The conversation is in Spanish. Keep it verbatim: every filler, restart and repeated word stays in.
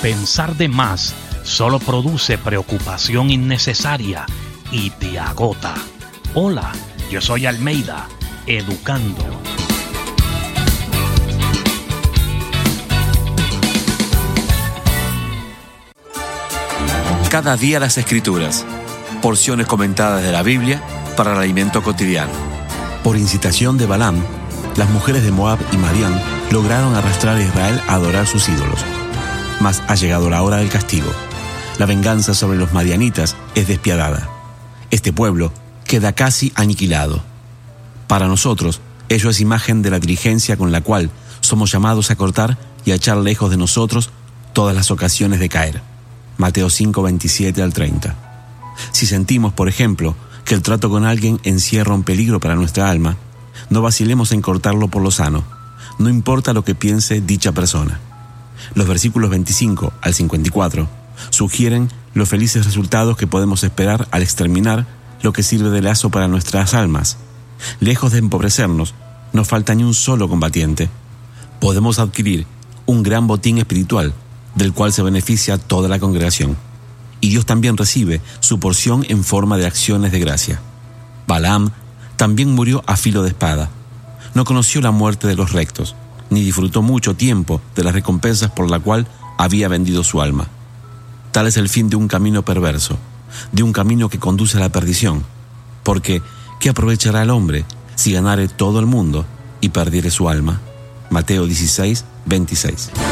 Pensar de más solo produce preocupación innecesaria y te agota. Hola, yo soy Almeida, educando. Cada día las Escrituras, porciones comentadas de la Biblia para el alimento cotidiano. Por incitación de Balaam, las mujeres de Moab y Madián lograron arrastrar a Israel a adorar sus ídolos. Mas ha llegado la hora del castigo. La venganza sobre los madianitas es despiadada. Este pueblo queda casi aniquilado. Para nosotros, ello es imagen de la diligencia con la cual somos llamados a cortar y a echar lejos de nosotros todas las ocasiones de caer. Mateo cinco, veintisiete al treinta. Si sentimos, por ejemplo, que el trato con alguien encierra un peligro para nuestra alma, no vacilemos en cortarlo por lo sano, no importa lo que piense dicha persona. Los versículos veinticinco al cincuenta y cuatro sugieren los felices resultados que podemos esperar al exterminar lo que sirve de lazo para nuestras almas. Lejos de empobrecernos, no falta ni un solo combatiente. Podemos adquirir un gran botín espiritual del cual se beneficia toda la congregación. Y Dios también recibe su porción en forma de acciones de gracia. Balaam también murió a filo de espada. No conoció la muerte de los rectos, ni disfrutó mucho tiempo de las recompensas por la cual había vendido su alma. Tal es el fin de un camino perverso, de un camino que conduce a la perdición. Porque, ¿qué aprovechará el hombre si ganare todo el mundo y perdiere su alma? Mateo dieciséis, veintiséis.